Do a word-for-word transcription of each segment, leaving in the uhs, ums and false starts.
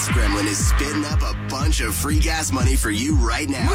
Gas Gremlin is spitting up a bunch of free gas money for you right now.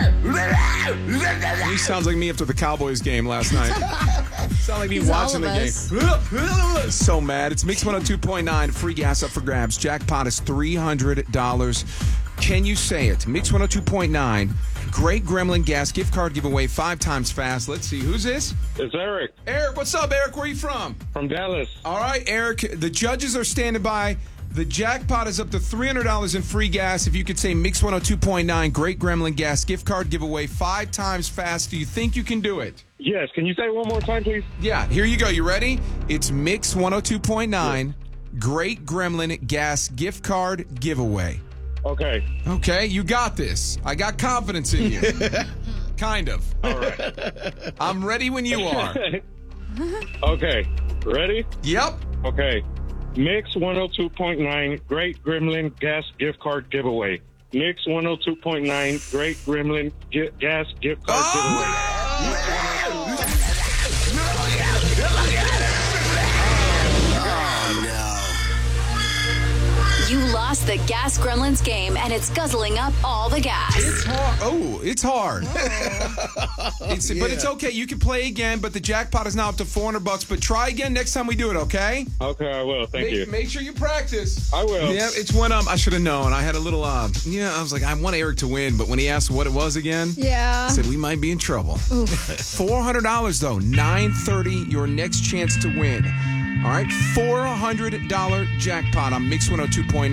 He sounds like me after the Cowboys game last night. Sound like me He's watching the all of us. game. So mad. It's Mix one oh two point nine. Free gas up for grabs. Jackpot is three hundred dollars. Can you say it? Mix one oh two point nine. Great Gremlin gas gift card giveaway five times fast. Let's see. Who's this? It's Eric Eric. What's up, Eric? Where are you from? from Dallas. All right, Eric. The judges are standing by. The jackpot is up to three hundred dollars in free gas. If you could say Mix one oh two point nine, Great Gremlin gas gift card giveaway five times fast. Do you think you can do it? Yes, can you say it one more time, please? Yeah, here you go. You ready? It's Mix one oh two point nine, Great Gremlin gas gift card giveaway. Okay. Okay, you got this. I got confidence in you. Kind of. All right. I'm ready when you are. Okay. Ready? Yep. Okay. Mix one oh two point nine Great Gremlin gas gift card giveaway. Mix one oh two point nine Great Gremlin gi- gas gift card Oh! Oh, no. You lost the Gas Gremlins game, and it's guzzling up all the gas. It's hard. Oh, it's hard. It's, But it's okay. You can play again, but the jackpot is now up to four hundred bucks. But try again next time we do it, okay? Okay, I will. Thank Make, you. make sure you practice. I will. Yeah, it's when um, I should have known. I had a little, uh, yeah, I was like, I want Eric to win. But when he asked what it was again, Yeah. I said we might be in trouble. four hundred dollars, though. nine thirty, your next chance to win. All right, four hundred dollars jackpot on Mix one oh two point nine.